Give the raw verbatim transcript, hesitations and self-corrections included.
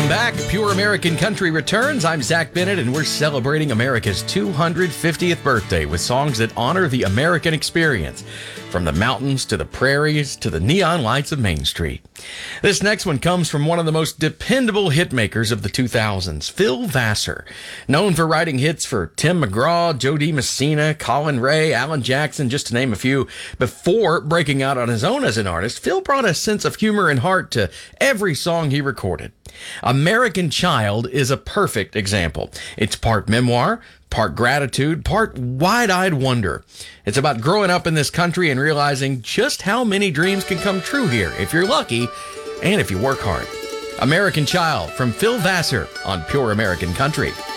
back. Pure American Country returns. I'm Zach Bennett, and we're celebrating America's two hundred fiftieth birthday with songs that honor the American experience, from the mountains to the prairies to the neon lights of Main Street. This next one comes from one of the most dependable hit makers of the two thousands, Phil Vassar. Known for writing hits for Tim McGraw, Joe DiMessina, Colin Ray, Alan Jackson, just to name a few. Before breaking out on his own as an artist, Phil brought a sense of humor and heart to every song he recorded. American Child is a perfect example. It's part memoir, part gratitude, part wide-eyed wonder. It's about growing up in this country and realizing just how many dreams can come true here if you're lucky and if you work hard. American Child from Phil Vassar on Pure American Country.